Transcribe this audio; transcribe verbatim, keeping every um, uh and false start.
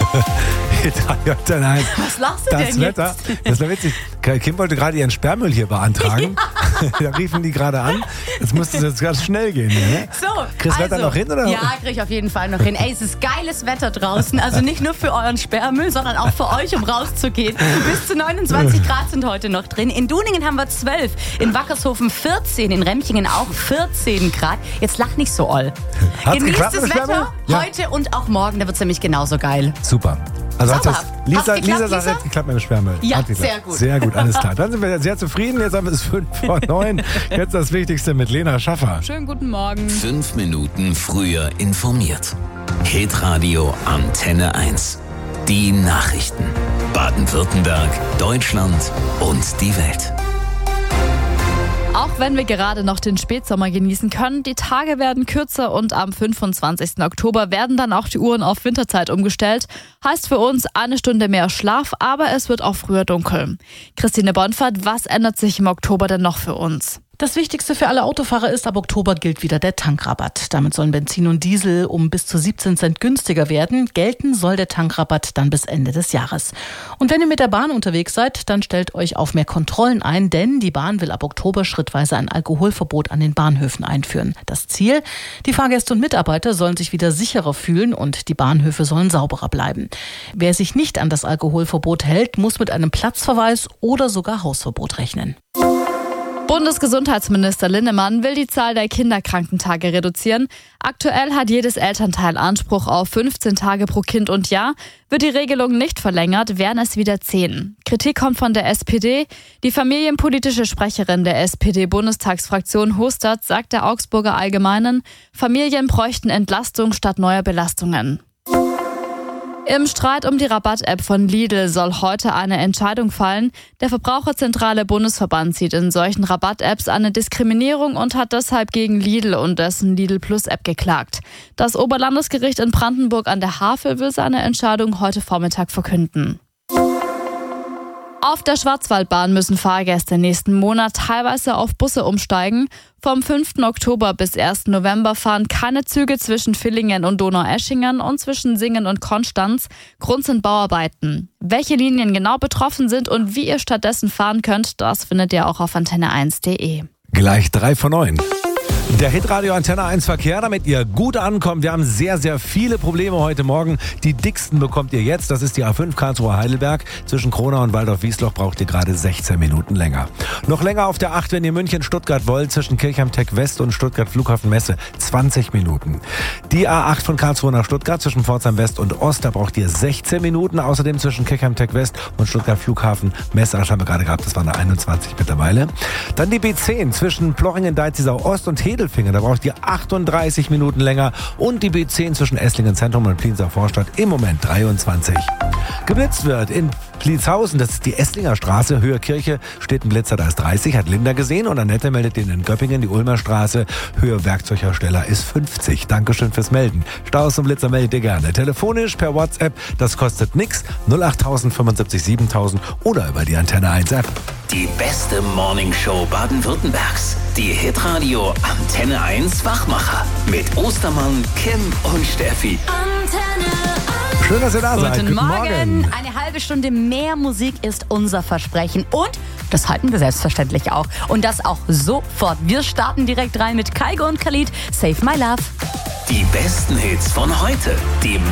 Nein. Was lachst du das denn Wetter, jetzt? Das war witzig. Kim wollte gerade ihren Sperrmüll hier beantragen. Ja. Da riefen die gerade an. Jetzt musste es jetzt ganz schnell gehen. Ne? So, Kriegst du also, Wetter noch hin? Oder? Ja, krieg ich auf jeden Fall noch hin. Ey, es ist geiles Wetter draußen. Also nicht nur für euren Sperrmüll, sondern auch für euch, um rauszugehen. Bis zu neunundzwanzig Grad sind heute noch drin. In Duningen haben wir zwölf, in Wackershofen vierzehn, in Remchingen auch vierzehn Grad. Jetzt lach nicht so oll. Hat's Genießt geklappt, das das Wetter Sperrmüll? Ja. heute und auch morgen. Da wird es nämlich genauso geil. Super. Also hat das, Sauber. Lisa, Hat's geklappt, Lisa sagt, Lisa? jetzt geklappt mit dem Sperrmüll. Ja, Hat geklappt. sehr gut. Sehr gut, alles klar. Dann sind wir sehr zufrieden. Jetzt haben wir es fünf vor neun. Jetzt das Wichtigste mit Lena Schaffer. Schönen guten Morgen. Fünf Minuten früher informiert. Hitradio Antenne eins. Die Nachrichten. Baden-Württemberg, Deutschland und die Welt. Auch wenn wir gerade noch den Spätsommer genießen können, die Tage werden kürzer und am fünfundzwanzigsten Oktober werden dann auch die Uhren auf Winterzeit umgestellt. Heißt für uns eine Stunde mehr Schlaf, aber es wird auch früher dunkel. Christine Bonfert, was ändert sich im Oktober denn noch für uns? Das Wichtigste für alle Autofahrer ist, ab Oktober gilt wieder der Tankrabatt. Damit sollen Benzin und Diesel um bis zu siebzehn Cent günstiger werden. Gelten soll der Tankrabatt dann bis Ende des Jahres. Und wenn ihr mit der Bahn unterwegs seid, dann stellt euch auf mehr Kontrollen ein, denn die Bahn will ab Oktober schrittweise ein Alkoholverbot an den Bahnhöfen einführen. Das Ziel? Die Fahrgäste und Mitarbeiter sollen sich wieder sicherer fühlen und die Bahnhöfe sollen sauberer bleiben. Wer sich nicht an das Alkoholverbot hält, muss mit einem Platzverweis oder sogar Hausverbot rechnen. Bundesgesundheitsminister Linnemann will die Zahl der Kinderkrankentage reduzieren. Aktuell hat jedes Elternteil Anspruch auf fünfzehn Tage pro Kind und Jahr. Wird die Regelung nicht verlängert, wären es wieder zehn. Kritik kommt von der S P D. Die familienpolitische Sprecherin der S P D-Bundestagsfraktion Hostert sagt der Augsburger Allgemeinen, Familien bräuchten Entlastung statt neuer Belastungen. Im Streit um die Rabatt-App von Lidl soll heute eine Entscheidung fallen. Der Verbraucherzentrale Bundesverband sieht in solchen Rabatt-Apps eine Diskriminierung und hat deshalb gegen Lidl und dessen Lidl Plus-App geklagt. Das Oberlandesgericht in Brandenburg an der Havel will seine Entscheidung heute Vormittag verkünden. Auf der Schwarzwaldbahn müssen Fahrgäste nächsten Monat teilweise auf Busse umsteigen. Vom fünften Oktober bis ersten November fahren keine Züge zwischen Villingen und Donaueschingen und zwischen Singen und Konstanz. Grund sind Bauarbeiten. Welche Linien genau betroffen sind und wie ihr stattdessen fahren könnt, das findet ihr auch auf antenne eins punkt de. Gleich drei von neun. Der Hitradio Antenne eins Verkehr, damit ihr gut ankommt. Wir haben sehr, sehr viele Probleme heute Morgen. Die dicksten bekommt ihr jetzt. Das ist die A fünf Karlsruhe-Heidelberg. Zwischen Kronau und Waldorf-Wiesloch braucht ihr gerade sechzehn Minuten länger. Noch länger auf der acht, wenn ihr München-Stuttgart wollt, zwischen Kirchheim-Tech West und Stuttgart-Flughafen-Messe. zwanzig Minuten. Die A acht von Karlsruhe nach Stuttgart zwischen Pforzheim West und Ost, da braucht ihr sechzehn Minuten. Außerdem zwischen Kirchheim-Tech West und Stuttgart-Flughafen-Messe. Das haben wir gerade gehabt, das waren einundzwanzig mittlerweile. Dann die B zehn zwischen Plochingen-Deizisau Ost und Hedelfingen. Da braucht ihr achtunddreißig Minuten länger. Und die B zehn zwischen Esslingen Zentrum und Pliensau Vorstadt im Moment dreiundzwanzig. Geblitzt wird in Pliezhausen, das ist die Esslinger Straße, Höhe Kirche, steht ein Blitzer, da ist dreißig, hat Linda gesehen. Und Annette meldet den in Göppingen, die Ulmer Straße, Höhe Werkzeughersteller ist fünfzig. Dankeschön fürs Melden. Staus und Blitzer meldet ihr gerne. Telefonisch per WhatsApp, das kostet nix. null acht tausend fünfundsiebzig siebentausend oder über die Antenne eins App. Die beste Morningshow Baden-Württembergs. Die Hitradio Antenne eins Wachmacher. Mit Ostermann, Kim und Steffi. Antenne eins. Schön, dass ihr da seid. Guten Morgen. Eine halbe Stunde mehr Musik ist unser Versprechen. Und das halten wir selbstverständlich auch. Und das auch sofort. Wir starten direkt rein mit Kygo und Khalid. Save My Love. Die besten Hits von heute. Die